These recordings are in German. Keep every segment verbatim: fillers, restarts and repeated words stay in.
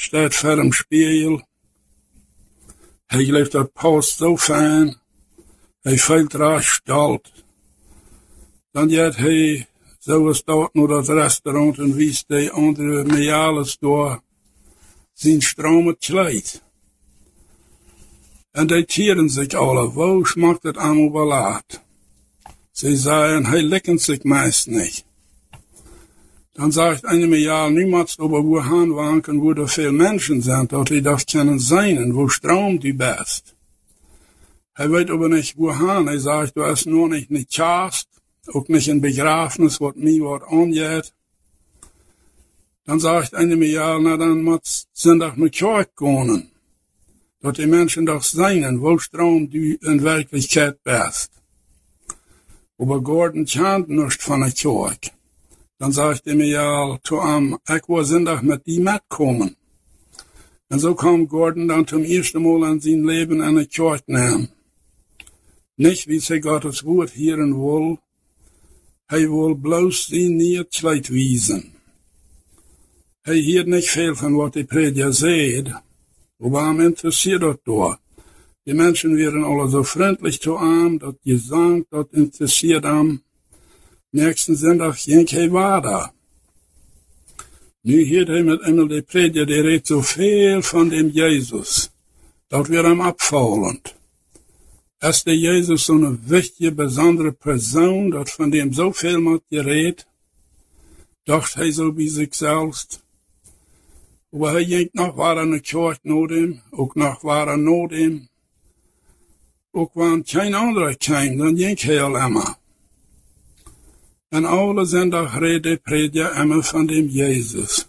steht vor dem Spiegel. Hij leeft dat post zo fijn. Hij voelt raar stolz. Dan gaat hij, zoals dort naar dat restaurant en wies die andere Meales door zijn stromend kleed. En die tieren zich alle, wo schmeckt het allemaal wel uit? Sie sagen, hij lecken sich meist nicht. Dann sagt eine Milliarde niemals über Wuhan wanken, wo da viel Menschen sind, dort die das können sein, wo Strom du bist. Er weiß aber nicht Wuhan, er sagt, du hast nur nicht eine Chast, auch nicht ein Begrafnis, was mir was angeht. Dann sagt eine Milliarde, na dann muss sind doch eine Kirche gehen, dort die Menschen doch sein, wo Strom du in Wirklichkeit bist. Aber Gordon kennt nicht von der Kirche. Dann sagte mir ja zu ihm, ich will Sonntag mit die mitkommen. Und so kam Gordon dann zum ersten Mal an sein Leben in der Kirche nehmen. Nicht, wie sie Gottes Wort hören will, er will bloß sein Niederkleid wiesen. Er hört nicht viel von was die Prediger sagt, aber ihm interessiert das doch. Die Menschen werden alle so freundlich zu ihm, das Gesang, das interessiert ihm. Nächsten Sonntag ging er weiter. Nu hört er mit einmal die Prediger, der redet so viel von dem Jesus. Das wird ihm abfallend. Ist der Jesus so eine wichtige, besondere Person, dat von dem so viel mit geredet, dachte er so wie sich selbst. Aber er ging noch weiter in der Kirche nach dem, auch noch weiter nach dem. Auch wenn kein anderer kam, dann ging er immer. En alle Sonntag redet der Prediger immer von dem Jesus.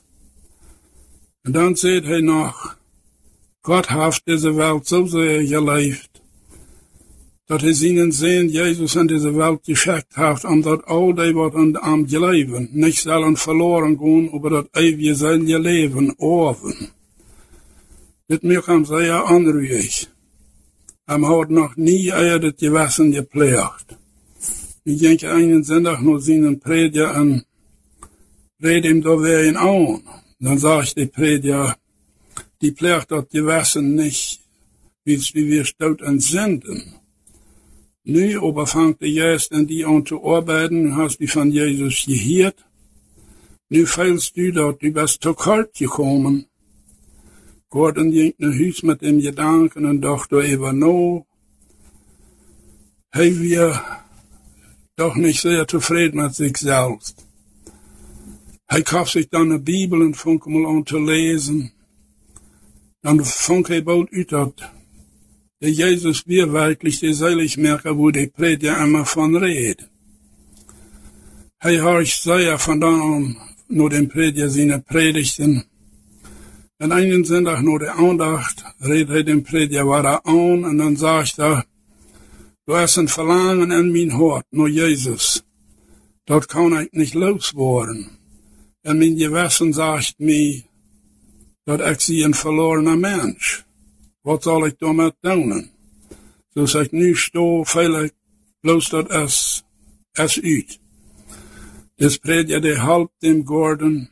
Und dann sagt er noch, Gott hat diese Welt so sehr geliebt, dass er seinen Sohn Jesus in diese Welt geschickt hat, um dat all die, was am Leben nicht sollen verloren gehen, aber das ewige selige Leben oben. Das mich am sehr anruhig. Am hat noch nie er das Gewissen gepflegt. Ich denke einen Sonntag nur seinen Prediger an, red ihm da wer ihn an. Dann sag ich die Prediger, die pflegt das Gewissen nicht, wie wir stout entsenden. Nu aber fangt die erst an die an zu arbeiten, hast die von Jesus gehört. Nu feilst du dort, du bist zu kalt gekommen. Gordon ging nach Hus mit dem Gedanken und dachte über no. Hey, wir doch nicht sehr zufrieden mit sich selbst. Er kauft sich dann eine Bibel und fängt mal an zu lesen. Dann fängt er bald aus, der Jesus wir wirklich die Seligmerker, wo die Prediger immer von redet. Er hört sehr von da an, nur den Prediger seine Predigten. Und einen Sonntag nur der Andacht, redet er den Prediger weiter an und dann sagt er, du hast ein Verlangen in mein Hort, nur Jesus. Dort kann ich nicht loswerden. Und mein Gewissen sagt mir, dass ich sie ein verlorener Mensch. Was soll ich damit tun? So sagt nu sto, vielleicht bloß dat es, es uit. Das Prediger, der halb dem Gordon,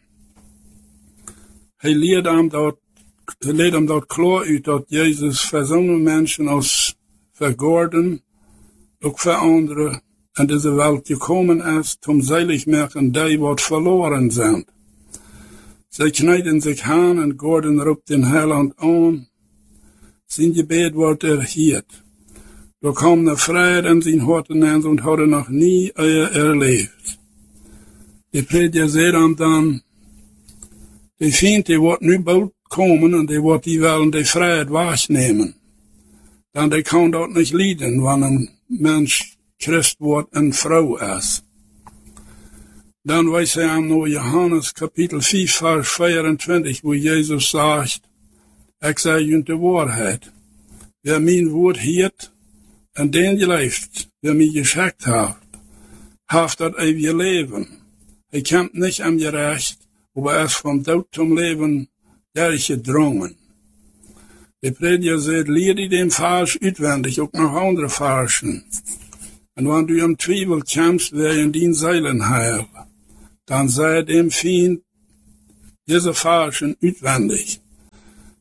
er lehrt ihm dort, er lehrt ihm dort klar uit, dass Jesus für so eine Menschen als für Gordon, auch für andere, in diese Welt gekommen ist, um Seligmerken, die wat verloren sind. Sie kneiden sich an und Gordon ruft den Heiland an. Sein Gebet wird erhielt. Da kam eine Freiheit in sein Hort hinein und hat er noch nie erlebt. Die Prediger sehen dann, die Feind, die wird nu bald kommen und die wird die wollen die Freiheit wahrnehmen. Dann die kann dort nicht leiden, wenn ein Mensch Christ wird und Frau ist. Dann weiß er am nur Johannes Kapitel vier, Vers vierundzwanzig, wo Jesus sagt, ich sage ihnen die Wahrheit. Wer mein Wort hört und den gelebt, wer mich geschickt hat, hat das ewige Leben. Er kämpft nicht am Gerecht, aber er ist vom Tod zum Leben durchgedrungen. Die Prediger sagt, lehre dem Vers auswendig, auch noch andere Versen. Und wenn du im Zweifel kämpfst, wer in den Seilen heil, dann sei dem Feind diese Versen auswendig.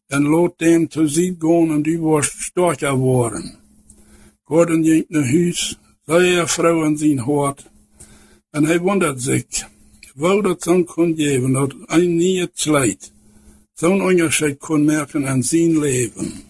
en lot dem zu sie gaan en die was starker worden. Gordon ging naar huis, zei er vrouw in zijn hart, en hij wondert zich, wou dat zo'n kon geven, dat hij niet het slijt, zo'n onderscheid kon merken aan zijn leven.